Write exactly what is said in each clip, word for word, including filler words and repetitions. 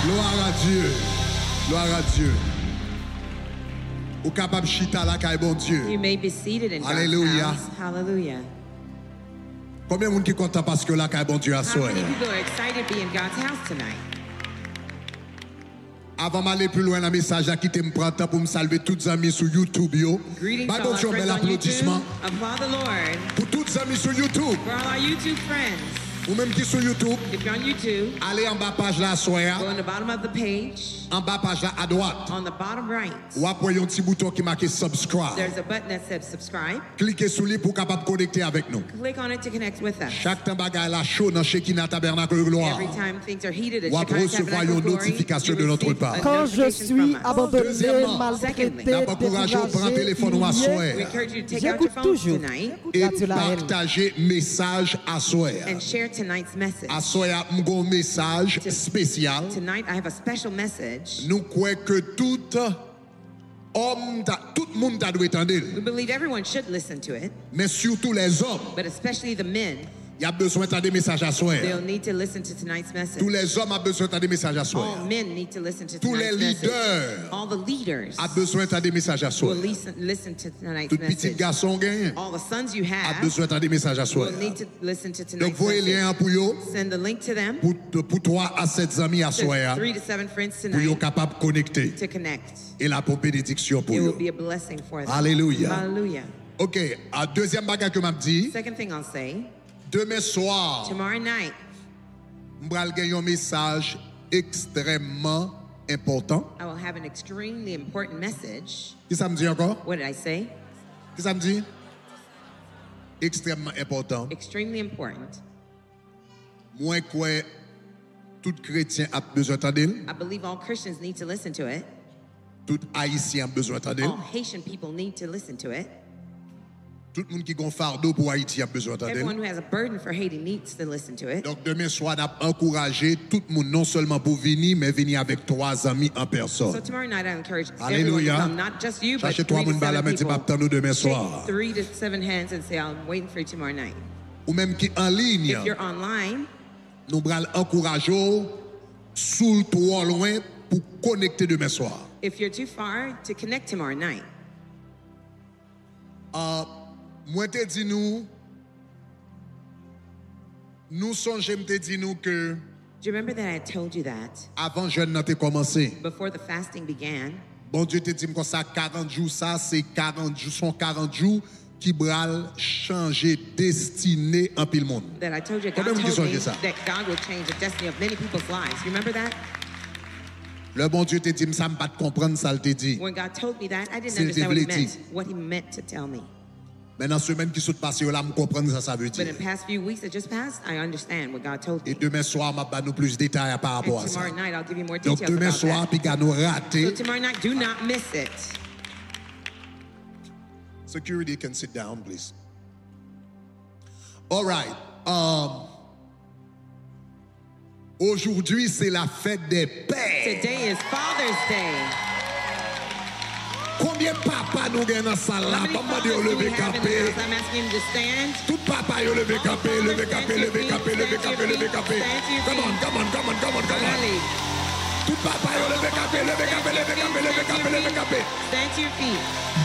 Gloire à Dieu. Gloire à Dieu. Ou capable chita la caille bon Dieu. You may be seated in Alléluia. God's house. Hallelujah. Combien de monde qui content parce que la caille bon Dieu a How soir? many people are excited to be in God's house tonight? Avant d'aller plus loin dans le message, qui te me prend temps pour me saluer tous les amis sur YouTube. Yo. Greetings Bah, to all donc, our un bel friends on YouTube. applaudissement Applaud the Lord pour tous les amis sur YouTube. for all our YouTube friends. Ou même qui sur YouTube, If you're on YouTube, allez en bas page là, soir. go on the bottom of the page, En bas page là à droite. on the bottom right, Ou après un petit bouton qui marque subscribe. there's a button that says subscribe. Cliquez sur lui pour capable connecter avec nous. Click on it to connect with us. Chaque temps bagaille la chaud dans Shekinah Tabernacle de Gloire. Every time things are heated at Ou après Shekinah recevoir Tabernacle une Glory, notification you de notre receive part. a Quand je notification suis from us. abandonné, Deuxièmement, maltraité, n'a pas encouragé à prendre découragé, téléphone ou à humilié, soir. We encourage you to take out your j'écoute phones toujours. tonight Et Radio La Haine. partager message à soir. and share tonight's message. À soir, un message spécial. Tonight I have a special message. Nous croyons que tout homme, tout le monde doit entendre. We believe everyone should listen to it, Mais surtout les hommes, but especially the men, il y a besoin d'entendre messages à soir. they'll need to listen to tonight's message. Tous les hommes ont besoin d'entendre messages à soir. All men need to listen to Tous les tonight's message. leaders All the leaders ont besoin d'entendre messages à soir. will listen, listen to tonight's Tout petit message. garçon gagne All the sons you a have besoin d'entendre messages à soir. will need to listen to Donc, tonight's voyez message. lien pour eux, Send the link to them, pour, pour toi à sept amis à to soir, three to seven friends pour qu'ils soient tonight capables de connecter. to connect. Et la pour bénédiction pour It will eux. be a blessing for them. Alléluia. Hallelujah. Ok, à deuxième bagage que m'a dit, Second thing I'll say, demain soir, tomorrow night, je vais gagner un message extrêmement important. I will have an extremely important message. Qui ça me dit encore? What did I say? Qui ça me dit? Extrêmement important. Extremely important. Moi, quoi, tout chrétien a besoin d'entendre, I believe all Christians need to listen to it. tout haïtien a besoin All d'entendre, Haitian people need to listen to it. tout le monde qui a un fardeau pour Haïti a besoin Everyone d'entendre. who has a burden for Haiti needs to listen to it. Donc demain soir, on a encouragé tout le monde non seulement pour venir, mais venir avec trois amis en So personne. tomorrow night I encourage Alléluia. everyone to come, not just you, but Cherchez three trois to moun bala, seven mais c'est pas people. attendre demain soir. Shake three to seven hands and say, I'm waiting for you tomorrow night. Ou même qui en ligne, If you're online, nous allons encourager sous trop loin pour connecter demain soir. if you're too far, to connect tomorrow night. Euh, moi te dis nous, nous songeons te dis nous que Do you remember that I told you that avant jeûne n'a te commencé. before the fasting began? Bon Dieu te dit comme ça quarante jours ça c'est quarante jours sont quarante jours qui bral changer destinée en pile monde. That I told you, Combien God vous told me disons ça? that God will change the destiny of many people's lives. You remember that? Le bon Dieu te dit ça me pas te comprendre ça le te dit. When God told me that, I didn't C'est le understand what he développé. meant, what he meant to tell me. Mais dans semaine qui sont passée là me comprendre ça ça veut But in dire. the past few weeks that just passed, I understand what God told Et me. demain soir m'a pas nous plus de détails par And rapport à ça. tomorrow night, I'll give you more Donc details demain about soir that. puis gars nous rater. So tomorrow night, do not miss it. Security can sit down, please. All right. Um, aujourd'hui, c'est la fête des pères. Today is Father's Day. Combien de papas nous gagnons dans la salle là? How many Pas fathers de do we lever have in the campé. house? I'm asking him to stand. Tout papa yo lever campé, lever campé, lever campé, lever campé, lever campé. Come on, come on, come on, come on, come on. Rally. Tout papa yo lever campé, lever campé, lever campé, lever campé, lever campé. Stand to your feet.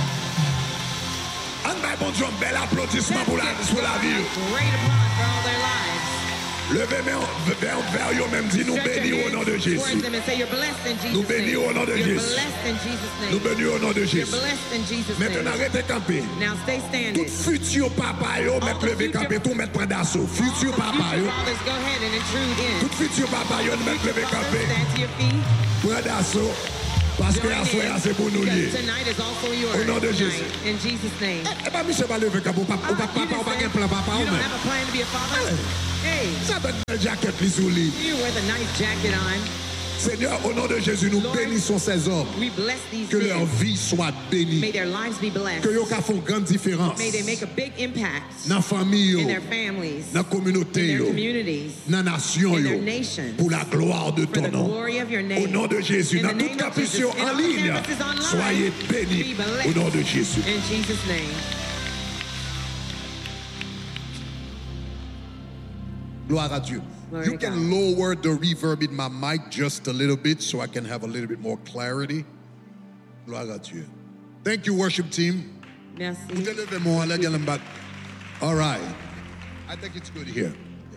Un bon Dieu, un bel applaudissement pour la, pour la vie. Great applause for all their lives. Levez main vers vers yo même dit nous Stretch bénis your au nom hands de towards Jésus. them and say, you're blessed in Jesus' Nous bénis name. au nom de You're Jésus. blessed in Jesus' Nous name. bénis au nom de You're Jésus. blessed in Jesus' Maintenant, name. arrêtez camper. Now stay Tout standing. futur papa yo mettre the lever future- camper, tout mettre prendre d'assaut. Futur papa yo, Future fathers, go ahead and intrude in. tout futur papa yo mettre lever Fathers, camper, stand to your feet. prendre d'assaut. Parce que Join la soirée in, c'est pour nous lier. because tonight is also yours. Au nom de tonight. Jésus. In Jesus' name. Eh pas Michel va lever camper, papa, Ah, papa, you papa, didn't pas say- un plan papa You ou don't même. have a plan to be a father? Hey, Ça peut être une jaquette li sous lui. you wear the nice jacket on. Seigneur, au nom de Jésus, nous Lord, bénissons ces hommes. We bless these Que leur men. vie soit May bénie. their lives be blessed. Que yo ka font grande différence. May they make a big impact Dans la famille, in yo, their families, dans la communauté, in their yo, communities, dans la nation, in yo, their nations, pour la gloire de for ton the nom. glory of your Au name. nom de Jésus, In dans the toute name of campus Jesus, en in all ligne, campuses online, soyez bénis be blessed. au nom de Jésus. In Jesus' name. Gloire à Dieu. Glory You to can God. lower the reverb in my mic just a little bit so I can have a little bit more clarity. Gloire à Dieu. Thank you, worship team. Merci. Vous te levez, mon, allez, allez, back. All right. I think it's good here.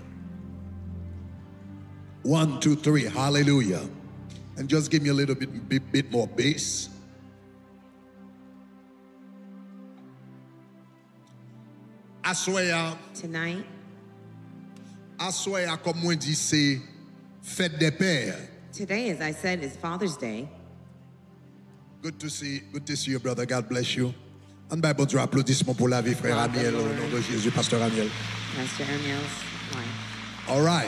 One, two, three. Hallelujah. And just give me a little bit, bit, bit more bass. Assoya, Tonight, assoya, comme moi dit, c'est fête des pères. today, as I said, is Father's Day. Good to see, good to see you, brother. God bless you. Un Bible drop, applaudissement pour la vie, frère God Amiel, bless au you. nom de Jésus, pasteur Amiel. Pastor Amiel's wife. All right.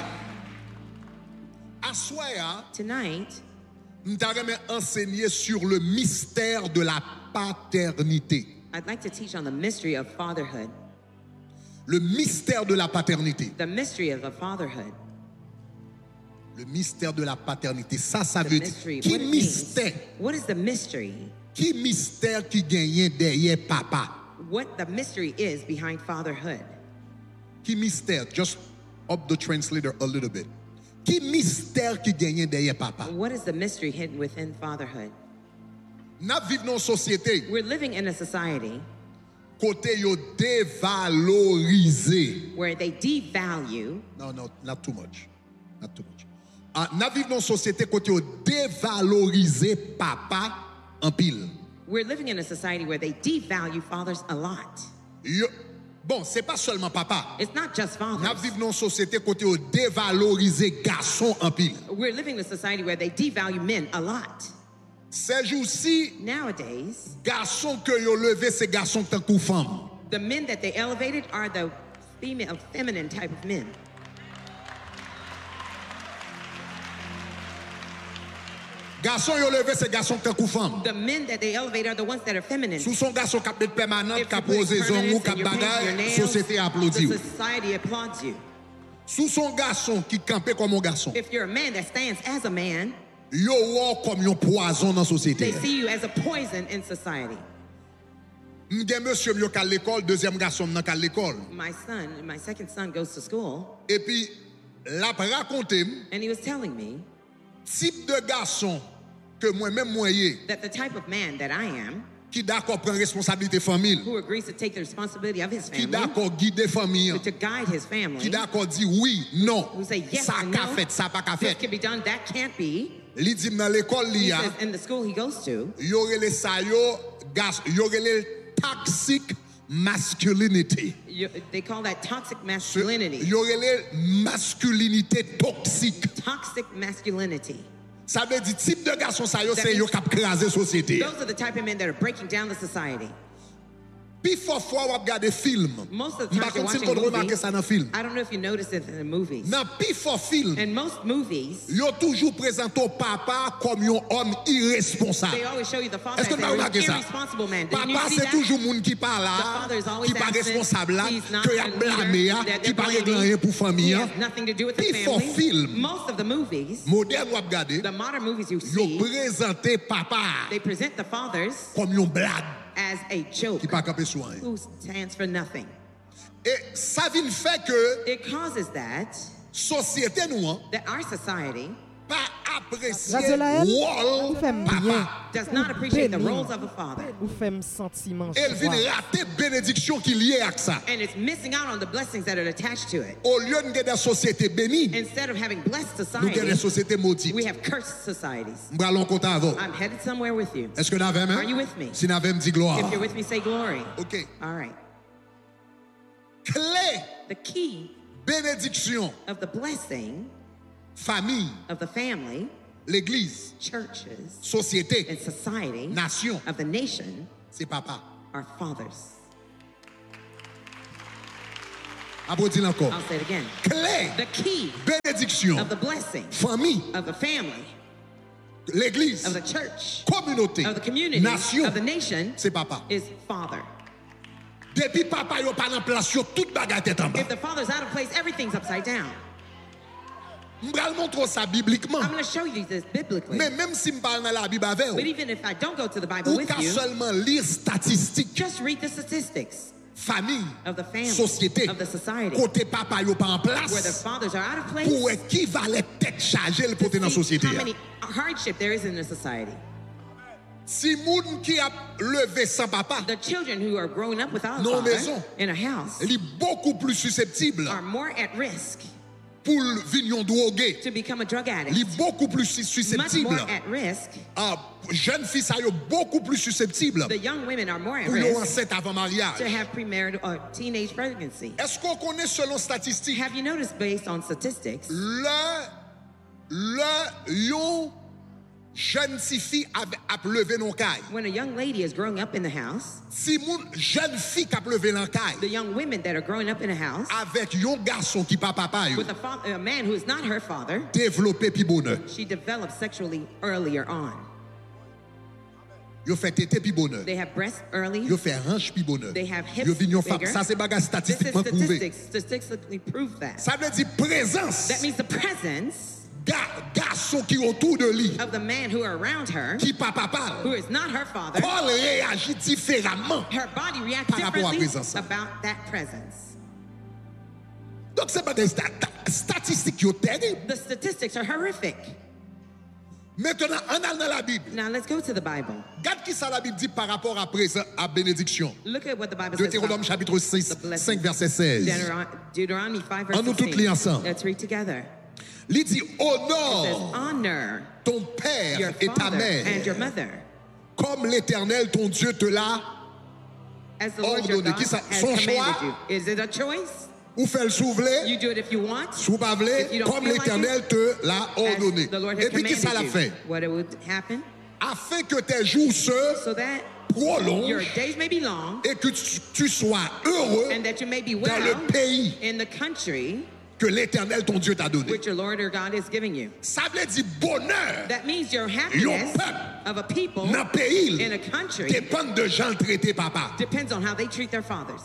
Assoya, Tonight, nous t'avons enseigné sur le mystère de la paternité. I'd like to teach on the mystery of fatherhood. Le mystère de la paternité. The mystery of the fatherhood. Le mystère de la paternité. Ça, ça The veut dire. mystery. Qui What it mystère? means. What is the mystery? Qui mystère qui gagne derrière papa? What the mystery is behind fatherhood. Qui mystère? Just up the translator a little bit. Qui mystère qui gagne derrière papa? What is the mystery hidden within fatherhood? Nous vivons dans une société We're living in a society côté yo dévalorisé. where they devalue. No, no, not too much. Not too much. Ah, nous vivons dans une société côté yo dévalorisé papa en pile. We're living in a society where they devalue fathers a lot. Yo, bon, c'est pas seulement papa. It's not just Nous fathers. vivons dans une société côté yo dévalorisé garçon en pile. We're living in a society where they devalue men a lot. Ces jours-ci, Nowadays, garçon que yo levé, c'est garçon tant que femme. the men that they elevated are the female, feminine type of men. Garçon yo levé, c'est garçon tant que femme. The men that they elevate are the ones that are feminine. Sous son garçon qui est permanent, If qui you a put posé zongou, permanence qui a and you're painting your bagay, nails, société applaudit. the society applauds you. Sous son garçon qui campait comme un garçon, If you're a man that stands as a man, yo wò comme un poison dans la they société. see you as a poison in society. M'gen monsieur yo à l'école, deuxième garçon nan à l'école. My son, my second son goes to school, Et puis l'a raconté and he was telling me type de garçon que moi-même moyen that the type of man that I am, qui d'accord prendre responsabilité famille, who agrees to take the responsibility of his qui family, d'accord guider famille, to guide his qui family, d'accord dit oui, non, who say yes ça and qu'a no, fait, ça pas qu'a this fait. can be done, that can't be. Li dit dans l'école li He a says in the school he goes to, yo relé ça yo gas yo relé toxic masculinity. you, they call that toxic masculinity. Yo relé masculinité toxique. Toxic masculinity. Ça veut dire type de garçon ça yo That c'est yo means- k'ap craser société. Those are the type of men that are breaking down the society. Puis fois fois ou regarder film. Most of the M'pa time you're konti watching kon remarquer movies. ça dans film. I don't know if you noticed it in the movies. Dans pi fois film, In most movies, yo toujours présenté au papa comme un homme irresponsable. they always show you the father Est-ce as que vous avez an remarqué ça? irresponsible man. Didn't you Papa see c'est that? toujours moun qui pas The là, father is always qui pas absent. responsable là, He's not que y a a blâmé leader, là, that qui they're pas réglé blaming. rien pour He famille. has nothing to do with the Puis for family. film, Most of the movies, moderne ou regarder, the modern movies you yo see, présenté papa they present the fathers comme un blague as a joke qui pas capé soin. who stands for nothing. Et ça vient fait que It causes that société nous hein, that our society pas apprécier Radio Lael, rôle vous faites bien. papa. does not appreciate the bénir. roles of a father. Vous faites sentiment. Elle vient rater bénédiction qui liée à ça. And it's missing out on the blessings that are attached to it. Au lieu de gagner des sociétés bénies, Instead of having blessed nous gagnons des society, sociétés maudites. we have cursed societies. Nous allons compter avant. I'm headed somewhere with you. Est-ce que nous avons Are you with me? Si nous avons dit gloire. If you're with me, say glory. OK. All right. Clé, The key bénédiction, of the blessing famille, of the family, l'église, churches, société, and society nation, of the nation c'est papa. are fathers. Applaudis encore. I'll say it again. Clé, The key bénédiction, of the blessing famille, of the family, l'église, of the church, communauté, of the community, nation, of the nation c'est papa. is father. Depuis papa yo pas en place, yo toute bagarre tête en bas. If the father's out of place, everything's upside down. M'bral montre ça bibliquement. I'm going to show you this biblically. Mais même si m'parle dans la Bible avec But vous, even if I don't go to the Bible ou with qu'à you, seulement lire statistiques. just read the statistics. famille, of the family, société, of the society, côté papa yo pas en where the place, fathers are out of place, pour qui va les têtes chargées le porter dans la see société. how many hardship there is in the society. Si moun qui a levé sans papa, The children who are growing up without a Non, father maison. in a house il est beaucoup plus susceptible are more at risk pour venir droguer. to become a drug Il addict, est beaucoup plus much susceptible. more at risk. Ah, jeune fille ça yo beaucoup plus susceptible The young women are more at pour yo risk enceinte avant mariage. to have premarital or teenage pregnancy. Est-ce qu'on connaît selon statistiques Have you noticed, based on statistics, le le yon jeune fille a, a levé non caille. when a young lady is growing up in the house, Si moun jeune fille qui a levé non the caille young women that are growing up in a house avec yon garçon qui pas papa yo with a, father, a man who is not her father, développer pi bonheur. she develops sexually earlier on. Yo fait tété pi bonheur. They have breasts early. Yo fait hanche pi bonheur. They have hips Yo vinn yon femme. bigger. Ça c'est bagage This is statistiquement prouvé. statistics, statistically prove that. Ça veut dire présence That means the presence ga- garçon qui autour de lui of the man who are around her, qui pas papa. who is not her father, Paul réagit différemment. her body reacts Par rapport à differently présence. about that presence. Donc c'est pas des stat- statistiques yo terribles. The statistics are horrific. Maintenant, on a dans la Bible. Now let's go to the Bible. Regarde qui ça la Bible dit par rapport à présent à bénédiction. Look at what the Bible says Deutéronome about chapitre six, the blessing. cinq verset seize. Deuteron- Deuteronomy five verse On nous toutes sixteen. les ensemble. Let's read together. Il dit It says, honore honor ton père your et ta father and your mère mother, comme l'Éternel ton Dieu te l'a as the Lord your ordonné. God Qui ça? has Son commanded choix? you. Is it a choice? ou fait le souffler, You do it if you want, sous pas vle, If you don't comme feel like l'Éternel te l'a ordonné. as the Lord Et has puis qui ça l'a commanded fait? you. What it would happen, Afin que tes jours se so that your prolongent days may be long et que tu, tu sois heureux and that you may be dans well le pays in the country que l'Éternel ton Dieu t'a donné. which your Lord or God is giving you. Ça veut dire bonheur That means your Your happiness peuple of a people dans le pays in a country dépend de gens traités papa. depends on how they treat their fathers.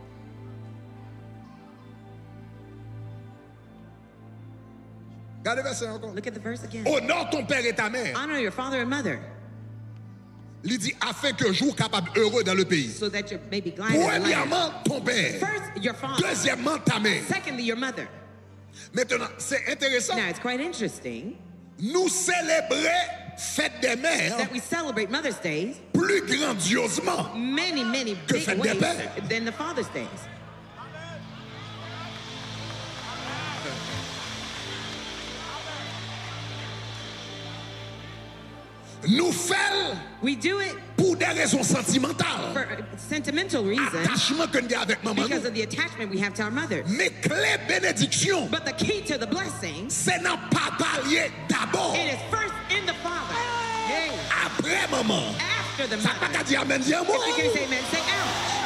Regardez verset encore. Look at the verse again. Honore ton père et ta mère. Honor your father and mother Il dit afin que jour capable heureux dans le pays. so that you may be glad in the land. Premièrement, ton père. First, your father. Deuxièmement, ta mère. Secondly, your mother. Maintenant, c'est intéressant. Now, it's quite interesting Nous célébrer fête des mères that we celebrate Mother's Day plus grandiosement. many, many Que big fête des ways pères. than the Father's Days. Nous faisons We do it pour des raisons sentimentales. for sentimental reasons Attachement que nous avons avec maman. because of the attachment we have to our mother. Mais clé bénédiction, But the key to the blessing, c'est dans papa lié d'abord. it is first in the Father. Yay. Après maman. After the Ça pas mother. qu'à dire amen, dis un mot. If you can say amen, say ouch.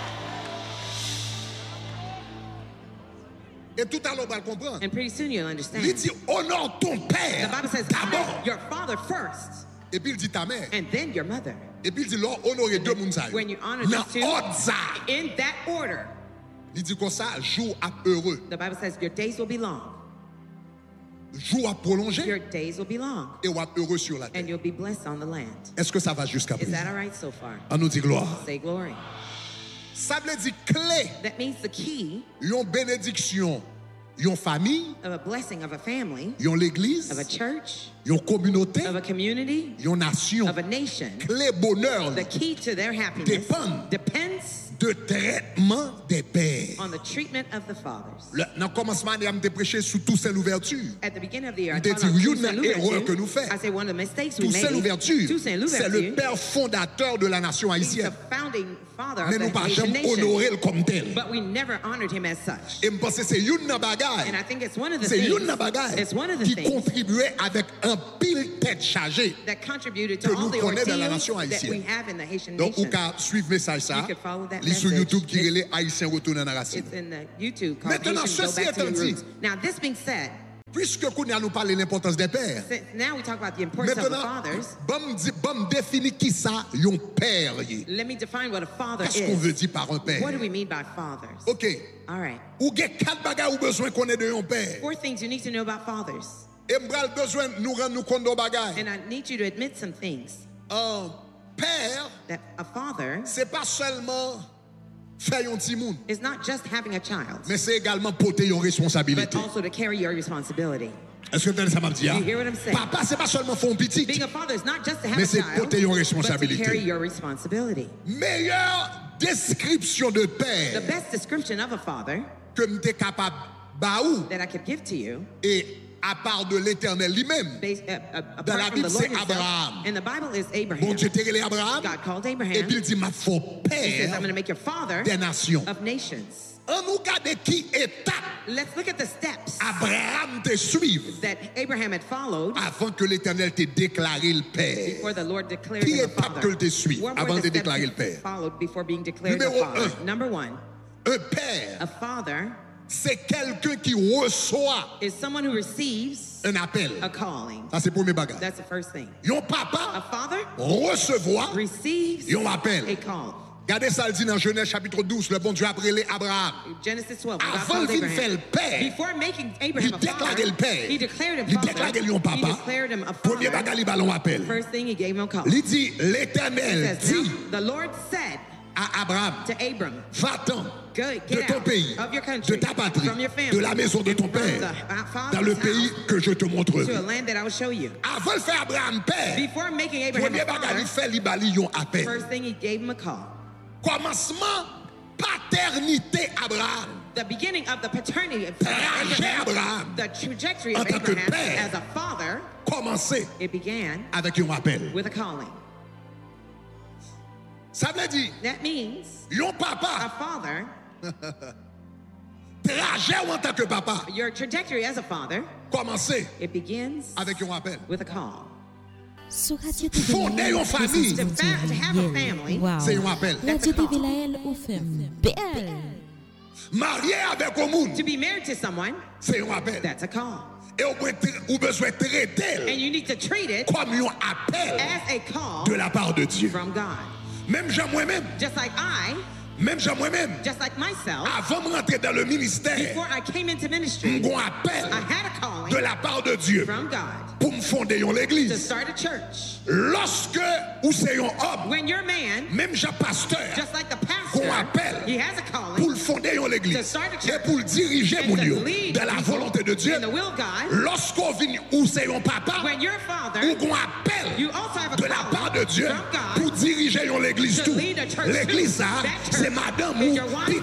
Et tout à l'heure, on va le comprendre. And pretty soon you'll understand. Il dit honore ton The père Bible says, d'abord. honor your father first, Et puis il dit ta mère. and then your mother. Et puis il dit là, honorer deux moun sa yo. When you honor Dans these two, ordre ça. in that order, Il dit comme ça, jour à heureux. the Bible says your days will be long. Jour à prolonger. Your days will be long, Et on va heureux sur la terre. and you'll be blessed on the land. Est-ce que ça va jusqu'à Is that présent? all right so far? On nous dit gloire. Say glory. Ça veut dire clé, That means the key yon bénédiction, yon famille, of a blessing of a family, yon l'église, of a church, yon communauté, of a community, yon nation. of a nation. Clé bonheur The key to their happiness Dépend. depends de traitement des pères. on the treatment of the fathers. Le- Dans le commencement, on a prêché sous Toussaint l'ouverture. At the beginning of the year, I T'es taught on dit, Toussaint une erreur que nous l'ouverture. faisons. I say one of the mistakes we Toussaint made. l'ouverture, Toussaint c'est le l'ouverture. père fondateur de la nation He's the haïtienne. founding father Mais of nous the pas Haitian jamais honoré nation. le comme tel. But we never honored him as such. Et je pense que c'est une And bagaille. I think it's one of the C'est things, une bagaille it's one of the qui things contribuait avec un pile tête chargée. that contributed que to all nous the connaît dans la ordeals nation that haïtienne. we have in the Haitian Donc, vous nation. pouvez suivre le message ça. You could follow that Les sur message. YouTube qui It's- relève Haïtiens retournent dans la racine. It's in the YouTube called Maintenant, Haitians Go ceci Back to Your étant dit, Roots. Now, this being said, Puisque nous allons parler de l'importance des pères, since now we talk about the importance of the maintenant, fathers. bon di- bon définir qui ça, yon père. yé. Let me define what a father Qu'est-ce qu'on veut is. dire par un père? What do we mean by fathers? Ok. All right. Ou gen quatre bagages ou besoin qu'on ait de yon père. Four things you need to know about fathers. Et m'bral besoin nous rendre nous compte de bagages. And I need you to admit some things. Un père, That a father c'est pas seulement faire un petit monde, is not just having a child, mais c'est également porter une but responsabilité. also to carry your responsibility. Est-ce que vous entendez ça m'a dit? You hear what I'm saying? Papa, c'est pas seulement faire un petit, Being a father is not just to have mais a c'est child, porter une but to responsabilité. carry your responsibility. Meilleure description de The père best description of a father que m'étais capable baou that I could give to you, et à part de l'Éternel lui-même. based, uh, uh, Dans la apart from the Bible, Lord c'est himself, Abraham. and the Bible is Abraham. Bon Dieu t'a révélé Abraham God called et Abraham. puis il dit m'a fait He says, I'm père going to make you father des nations. of nations. On nous regarde qui étape Let's look at the steps Abraham te suivre that Abraham had followed avant que l'Éternel t'ait déclaré le père. before the Lord declared Qui him a étape father. que te suit What avant were de the steps déclarer he le père? followed before being declared a Numéro father? un. Number one, Un père, a father c'est quelqu'un qui reçoit is someone who receives un appel. a calling. Ça c'est pour mes bagages. That's the first thing. Yon A papa father recevoir receives yon appel. a call. Regardez ça, le dit dans Genèse chapitre douze, le bon Dieu a appelé Abraham. Genesis twelve, when God Avant called de faire Abraham. le père, Before making il Abraham a déclarait father, le père. he declared him Il father. déclarait lui un He papa. declared him a Premier father. bagage, il ballon appel. First thing, he gave him a call. Il dit, He l'Éternel says, dit now, the Lord said à Abraham, to Abram, va-t'en Go, de get ton out pays, of your country, de ta patrie, from your family, de la maison de ton and from père, the, uh, father's dans le pays house, que je te montrerai. to a land that I will show you. Avant de faire Abraham père, Before making Abraham premier a bagage, il father, fait libali yon appel. first thing he gave him a call. Commencement, paternité Abraham. The beginning of the paternity of Trajet Abraham, Abraham. the trajectory En of tant que Abraham père. as a father, Commencé it began avec un appel. with a calling. Ça veut dire, That means yon a papa, father, trajet ou en tant que papa, your trajectory as a father, commencé it begins avec un appel. with a call. Sur Radio T V Fonder Laël, une famille. précisément To fa- to have a hier. family, Wow. C'est un appel. Radio a call. T V Laël ou fait belle. Marié avec un monde, To be married to someone, c'est un appel. that's a call. Et au moins, ou besoin de traiter And you need to treat it comme un appel as a call de la part de Dieu. from God. Même Jean moi-même, Just like I, même Jean moi-même, just like myself, avant de rentrer dans le ministère, before I came into ministry, j'ai un appel I had a calling de la part de Dieu from God pour me fonder une to église. start a church. Lorsque ou c'est un homme, When you're a man, même Jean pasteur, just like the qu'on pastor, appelle he has a pour calling le fonder une to église start a et church pour le diriger and mon to Dieu lead dans la people volonté de Dieu. in the will of God. Lorsqu'on vient ou c'est un papa, When you're a father, ou qu'on appelle you also have a de la calling part de Dieu from God pour diriger une église to tout. lead a church L'église too. ça, That church c'est madame is ou your wife